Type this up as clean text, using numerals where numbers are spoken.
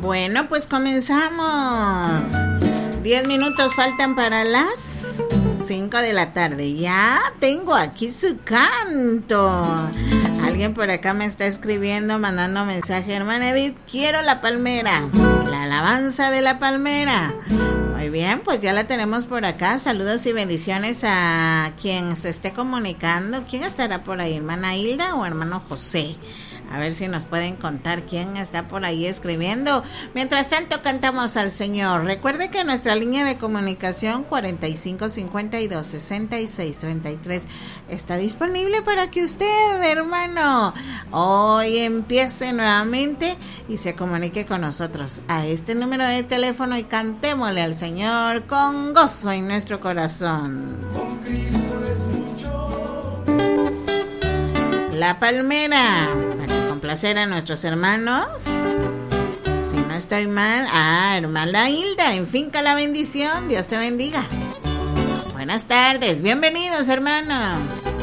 Bueno, pues comenzamos. 10 minutos faltan para las 5 de la tarde. Ya tengo aquí su canto. Alguien por acá me está escribiendo, mandando mensaje. Hermana Edith, quiero la palmera. La alabanza de la palmera. Muy bien, pues ya la tenemos por acá. Saludos y bendiciones a quien se esté comunicando. ¿Quién estará por ahí? ¿Hermana Hilda o hermano José? A ver si nos pueden contar quién está por ahí escribiendo. Mientras tanto, cantamos al Señor. Recuerde que nuestra línea de comunicación 4552-6633 está disponible para que usted, hermano, hoy empiece nuevamente y se comunique con nosotros a este número de teléfono y cantémosle al Señor con gozo en nuestro corazón. Con Cristo es mucho. La palmera, para complacer a nuestros hermanos. Si no estoy mal, hermana Hilda, en Finca la Bendición. Dios te bendiga. Buenas tardes, bienvenidos, hermanos.